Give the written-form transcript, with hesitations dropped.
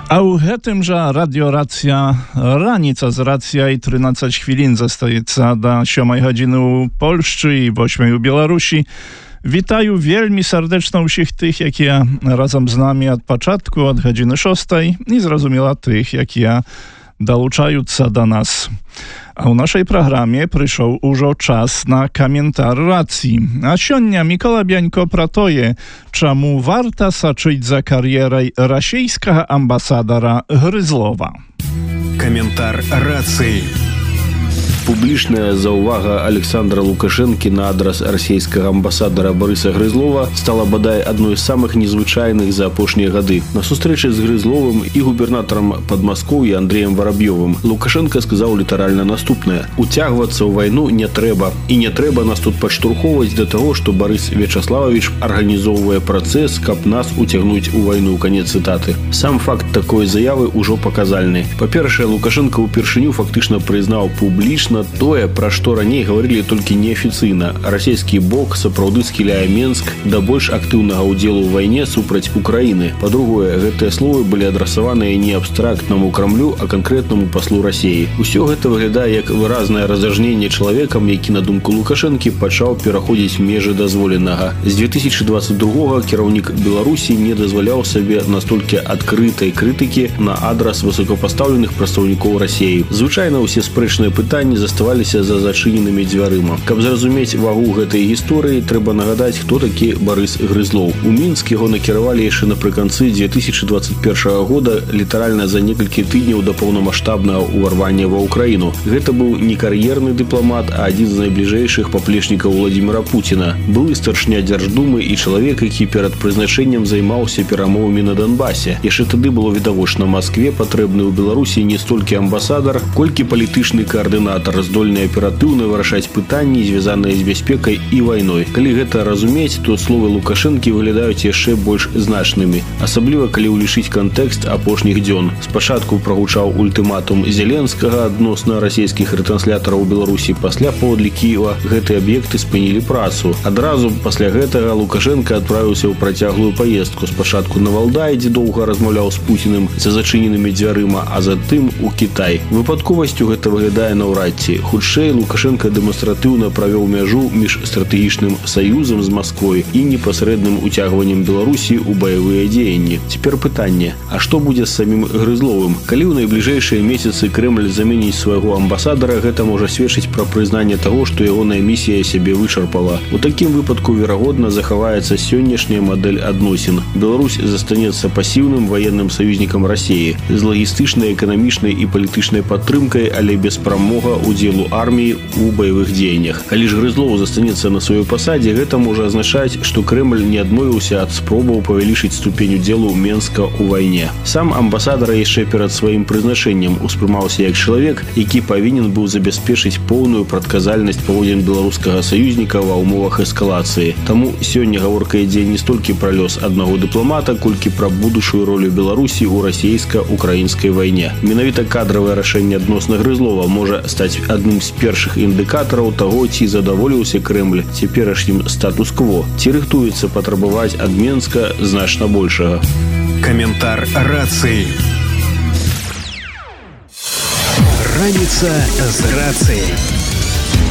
A u гэтым жа радиорацыя раніца з рацыяй 13 хвілін застаецца да 7 гадзіны ў Польшчы і 8 у Беларусі. Вітаю вельмі сардэчна ўсіх тых, якія разам з намі ад пачатку, ад гадзіны 6, і зразумела тых, якія далучаюцца да нас. А ў нашай праграме прыйшоў ужо час на каментар рацыі. А сёння Мікола Бянько пра тое, чаму варта сачыць за кар'ерай расійскага амбасадара Грызлова. Каментар рацыі. Публічная заўвага Александра Лукашэнкі на адрас расійскага амбасадара Барыса Грызлова стала бадай адной з самых незвычайных за апошнія гады. На сустрэчы з Грызловым і губернатарам Падмаскоўя Андреем Воробьёвым Лукашенко сказаў літаральна наступнае: «Уцягвацца ў вайну не трэба. І не трэба нас тут падштурхоўваць да таго, што Барыс Вячаславович арганізоўвае працэс, каб нас уцягнуць у вайну». Канец цытаты. Сам факт такой заявы ўжо паказальны. Па-першае, Лукашенко ўпершыню фактычна прызнаў публічна тое, пра што раней гаварылі толькі неафіцыйна. Расійскі бок сапраўды схіляе Менск да больш актыўнага ўдзелу ў вайне супраць Украіны. Па-другое, гэтыя словы былі адрасаваныя не абстрактнаму Крамлю, а канкрэтнаму паслу Расіі. Усё гэта выглядае як выразнае разажненне чалавекам, які, на думку Лукашэнкі, пачаў пераходзіць межы дазволенага. З 2022-го кіраўнік Беларусі не дазваляў сабе настолькі адкрытай крытыкі на адрас высокапастаўленых прадстаўнікоў Расіі. Звычайна ўсе спрэчныя пытанні заставаліся за зачыненымі дзвярыма. Каб зразумець вагу гэтай гісторыі, трэба нагадаць, хто такі Барыс Грызлоў. У Мінск яго накіравалі яшчэ напрыканцы 2021 года, літаральна за некалькі тыдняў да паўнамаштабнага ўварвання ва Ўкраіну. Гэта быў не кар'ерны дыпламат, а адзін з найбліжэйшых паплечнікаў Владзіміра Пуціна. Былы старшыня Дзярждумы і чалавек, які перад прызначэннем займаўся перамовамі на Донбасе. Яшчэ тады было відавочна, Маскве патрэбны ў Беларусі не столькі амбасадар, колькі палітычны каардынатар, здольны аператыўна вырашаць пытанні, звязаныя з бяспекай і вайной. Калі гэта разумець, то словы Лукашэнкі выглядаюць яшчэ больш значнымі, асабліва калі ўлічыць кантэкст апошніх дзён. Спачатку прагучаў ультыматум Зеленскага адносна расійскіх рэтранслятораў у Беларусі, пасля паводле Кіева гэтыя аб'екты спынілі працу. Адразу пасля гэтага Лукашэнка адправіўся ў працяглую паездку. Спачатку на Валдай, дзе доўга размаўляў з Пуціним за зачыненымі дзвярыма, а затым у Кітай. Выпадковасцю гэта выглядае наўрад ці. Хутчэй, Лукашенко дэманстратыўна правёў мяжу між стратэгічным саюзам з Масквой і непасрэдным уцягваннем Беларусі ў баявыя дзеянні. Цяпер пытанне: а што будзе з самім Грызловым? Калі ў найбліжэйшыя месяцы Крэмль заменіць свайго амбасадара, гэта можа сведчыць пра прызнанне таго, што ягоная місія сябе вычарпала. У такім выпадку, верагодна, захаваецца сённяшняя мадэль адносін. Беларусь застанецца пасіўным ваенным саюзнікам Расіі з лагістычнай, эканамічнай і палітычнай падтрымкай, але без прамога удзелу арміі ў баявых дзеяннях. Калі ж Грызлов застанецца на сваёй пасадзе, гэта можа азначаць, што Крэмль не адмовіўся ад спробаў павялічыць ступень удзелу Менска ў вайне. Сам амбасадар яшчэ перад сваім прызначэннем успрымаўся як чалавек, які павінен быў забяспечыць поўную прадказальнасць паводзін беларускага саюзніка ва ўмовах эскалацыі. Таму сёння гаворка ідзе не столькі пра лёс аднаго дыпламата, колькі пра будучую ролю Беларусі ў расійска-украінскай вайне. Менавіта кадравае рашэнне адносна Грызлова можа стаць адным з першых індыкатараў таго, ці задаволіўся Крэмль цяперашнім статус-кво, ці рыхтуецца патрабаваць ад Менска значна большага. Каментар рацыі. Раніца з рацыяй.